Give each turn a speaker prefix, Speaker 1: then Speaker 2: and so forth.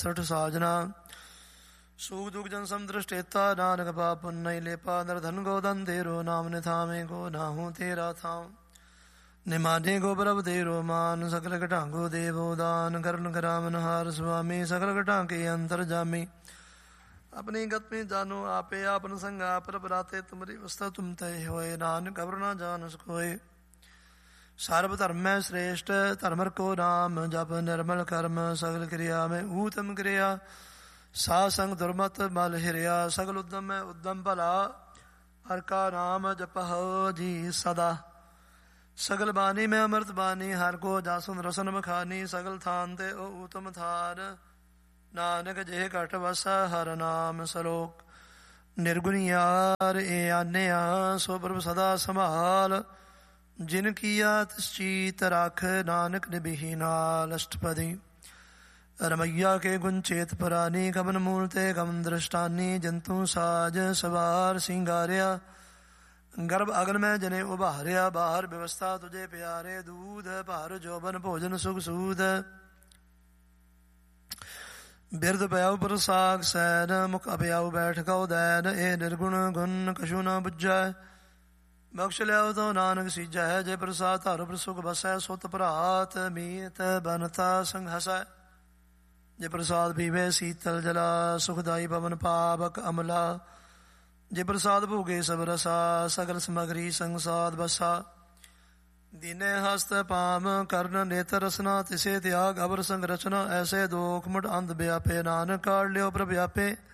Speaker 1: ਸਠ ਸਾਜਨਾ ਸੂਖ ਦੁਖ ਜਨ ਸਮਦ੍ਰਿਸ਼ਟੇਤਾ ਨਾਨਕ ਪਾਪ ਪੁੰਨ ਲੇਪਾ ਨਰਧਨ ਗੋਦਨ ਤੇਰੋ ਨਾਮ ਨਿਥਾਵੇਂ ਕੋ ਨਾਹੂ ਤੇਰਾ ਥਾਮ ਨਿਮਾਨੇ ਗੋ ਪ੍ਰਭ ਤੇਰੋ ਮਾਨ ਸਕਲ ਘਟਾਂਗੋ ਦੇਵੋ ਦਾਨ ਕਰਨ ਕਰਾਵਨ ਹਾਰ ਸੁਆਮੀ ਸਕਲ ਘਟਾਂਕੇ ਅੰਤਰ ਜਾਮੀ अपनी गत में जानो आपे आपन संग आप बराते तुमरी वस्ता तुम तय होए नानक अवर ना जान सकोए सर्व धर्म में श्रेष्ठ धर्म को नाम जप निर्मल कर्म सगल क्रिया में ऊतम क्रिया सा संग दुर्मत मल हिरिया सगल उद्यम में उद्यम भला हर का नाम जपहो जी सदा सगल बानी में अमृत बानी हर को जासुन रसन मखानी सगल थान ते ओ ऊतम थार ਨਾਨਕ ਜੇ ਘਟ ਵਸਾ ਹਰ ਨਾਮ ਸਲੋਕ ਨਿਰਗੁਣਿਆਰ ਏ ਆਨਿਆ ਸੋ ਪ੍ਰਭ ਸਦਾ ਸੰਭਾਲ ਜਿਨ ਕੀਆ ਤਿਸ ਚੀਤ ਰਖ ਨਾਨਕ ਨਿਭੀ ਨਾਲ ਅਸ਼ਟਪਦੀ ਰਮਈਆ ਕੇ ਗੁਣ ਚੇਤ ਪੁਰਾਨੀ ਕਮਨ ਮੂਲ ਤੇ ਕਮ ਦ੍ਰਿਸ਼ਟਾਨੀ ਜੰਤੂ ਸਾਜ ਸਵਾਰ ਸਿੰਗਾਰਿਆ ਗਰਭ ਅਗਨ ਮੈਂ ਜਨੇ ਉਭਾਰਿਆ ਬਾਹਰ ਵਿਵਸਥਾ ਤੁਝੇ ਪਿਆਰੇ ਦੂਧ ਭਾਰ ਜੋਬਨ ਭੋਜਨ ਸੁਖ ਸੂਦ ਬਿਰਦ ਪਿਆਉ ਪ੍ਰਸਾਗ ਸੈਨ ਮੁਖ ਅਪਿਆਉ ਬੈਠ ਕਉ ਦੈਨ ਇਹ ਨਿਰਗੁਣ ਗੁਣ ਕਛੂ ਨਾ ਬੁੱਝੈ ਬਖਸ਼ ਲਿਆਉ ਤੋ ਨਾਨਕ ਸੀਜੈ ਜੇ ਪ੍ਰਸਾਦ ਧਰ ਪ੍ਰਸੁਖ ਬਸੈ ਸੁਤ ਭਰਾਤ ਮੀਤ ਬਨਤਾ ਸੰਘਸੈ ਜੇ ਪ੍ਰਸਾਦ ਪੀਵੇ ਸੀਤਲ ਜਲਾ ਸੁਖਦਾਈ ਪਵਨ ਪਾਵਕ ਅਮਲਾ ਜੇ ਪ੍ਰਸਾਦ ਭੋਗੇ ਸਭ ਰਸਾ ਸਗਲ ਸਮਗਰੀ ਸੰਸਾਦ ਬਸਾ दीने हस्त पाम कर्ण नेत्र रसना तिसे त्याग अवर संग रचना ऐसे दोख मुठ अंध व्यापे नानक काढ़ लियो प्रभ व्यापे